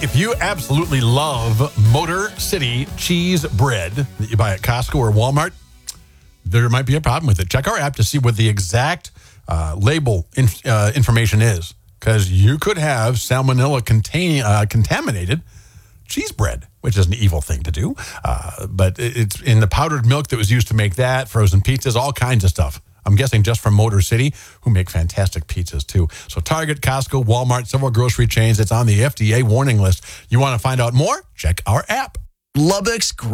If you absolutely love Motor City cheese bread that you buy at Costco or Walmart, there might be a problem with it. Check our app to see what the exact label information is, because you could have salmonella contaminated cheese bread, which is an evil thing to do. But it's in the powdered milk that was used to make that, frozen pizzas, all kinds of stuff. I'm guessing just from Motor City, who make fantastic pizzas too. So Target, Costco, Walmart, several grocery chains, it's on the FDA warning list. You want to find out more? Check our app. Lubbock's